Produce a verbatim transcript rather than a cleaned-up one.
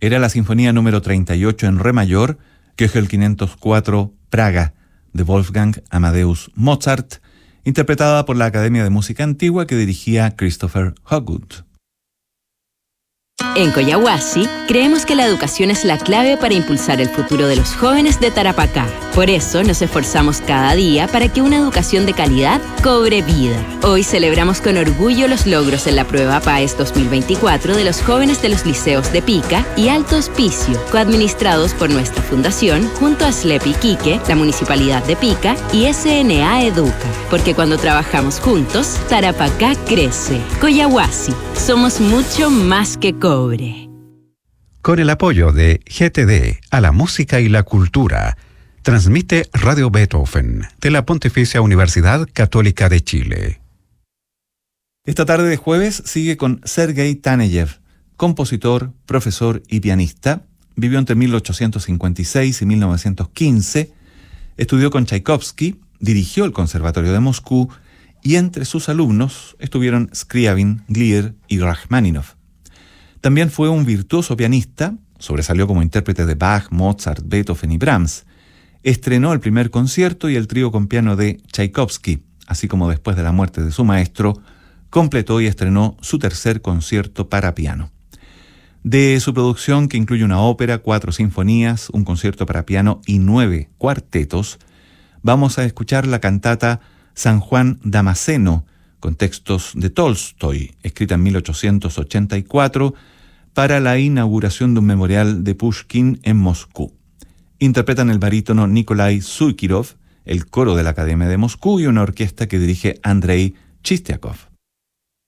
Era la sinfonía número treinta y ocho en re mayor, Köchel quinientos cuatro, Praga, de Wolfgang Amadeus Mozart, interpretada por la Academia de Música Antigua que dirigía Christopher Hogwood. En Collahuasi, creemos que la educación es la clave para impulsar el futuro de los jóvenes de Tarapacá. Por eso nos esforzamos cada día para que una educación de calidad cobre vida. Hoy celebramos con orgullo los logros en la prueba PAES dos mil veinticuatro de los jóvenes de los liceos de Pica y Alto Hospicio, coadministrados por nuestra fundación junto a S L E P Iquique, la Municipalidad de Pica y S N A Educa. Porque cuando trabajamos juntos, Tarapacá crece. Collahuasi, somos mucho más que cobre. Con el apoyo de G T D a la música y la cultura, transmite Radio Beethoven de la Pontificia Universidad Católica de Chile. Esta tarde de jueves sigue con Sergei Taneyev, compositor, profesor y pianista. Vivió entre mil ochocientos cincuenta y seis y mil novecientos quince, estudió con Tchaikovsky, dirigió el Conservatorio de Moscú y entre sus alumnos estuvieron Scriabin, Glier y Rachmaninoff. También fue un virtuoso pianista, sobresalió como intérprete de Bach, Mozart, Beethoven y Brahms. Estrenó el primer concierto y el trío con piano de Tchaikovsky, así como después de la muerte de su maestro, completó y estrenó su tercer concierto para piano. De su producción, que incluye una ópera, cuatro sinfonías, un concierto para piano y nueve cuartetos, vamos a escuchar la cantata San Juan Damasceno, con textos de Tolstoy, escrita en mil ochocientos ochenta y cuatro, para la inauguración de un memorial de Pushkin en Moscú. Interpretan el barítono Nikolai Sukirov, el coro de la Academia de Moscú y una orquesta que dirige Andrei Chistiakov.